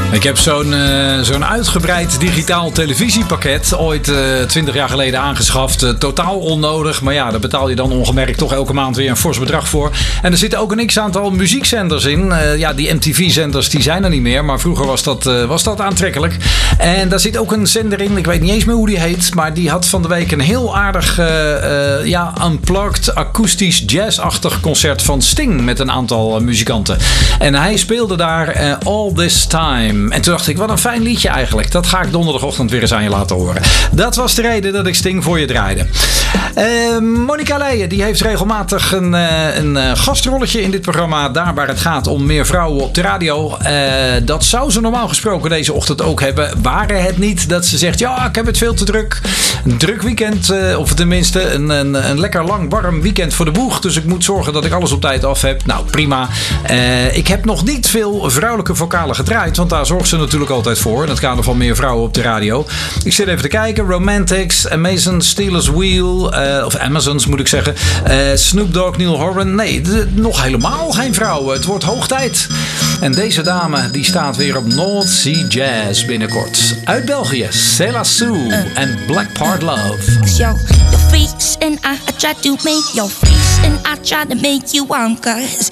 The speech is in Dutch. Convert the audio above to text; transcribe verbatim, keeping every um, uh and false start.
Ik heb zo'n uh, zo'n uitgebreid digitaal televisiepakket ooit twintig uh, jaar geleden aangeschaft. Uh, totaal onnodig, maar ja, daar betaal je dan ongemerkt toch elke maand weer een fors bedrag voor. En er zitten ook een x-aantal muziekzenders in. Uh, ja, die M T V-zenders die zijn er niet meer, maar vroeger was dat, uh, was dat aantrekkelijk. En daar zit ook een zender in, ik weet niet eens meer hoe die heet, maar die had van de week een heel aardig, uh, uh, ja, unplugged, akoestisch, jazzachtig concert van Sting met een aantal uh, muzikanten. En hij speelde daar uh, All This Time. En toen dacht ik, wat een fijn liedje eigenlijk. Dat ga ik donderdagochtend weer eens aan je laten horen. Dat was de reden dat ik Sting voor je draaide. Uh, Monica Leijen, die heeft regelmatig een, uh, een uh, gastrolletje in dit programma. Daar waar het gaat om meer vrouwen op de radio. Uh, dat zou ze normaal gesproken deze ochtend ook hebben. Waren het niet dat ze zegt, ja, ik heb het veel te druk. Een druk weekend, uh, of tenminste een, een, een lekker lang warm weekend voor de boeg. Dus ik moet zorgen dat ik alles op tijd af heb. Nou, prima. Uh, ik heb nog niet veel vrouwelijke vocalen gedraaid. Want daar zorgt ze natuurlijk altijd voor. In het kader van meer vrouwen op de radio. Ik zit even te kijken. Romantics, Amazon, Steelers Wheel. Uh, of Amazons moet ik zeggen. Uh, Snoop Dogg, Neil Horan. Nee, de, nog helemaal geen vrouwen. Het wordt hoog tijd. En deze dame die staat weer op North Sea Jazz binnenkort. Uit België. C'est la Sue uh. en Black Part Love. Yo, your face and I, I try to make your face and I try to make you on. Cause